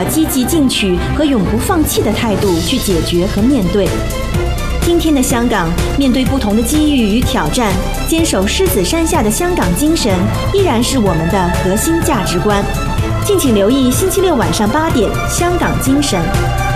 积极进取和永不放弃的态度去解决和面对。今天的香港，面对不同的机遇与挑战，坚守狮子山下的香港精神依然是我们的核心价值观。敬请留意星期六晚上8点《香港精神》。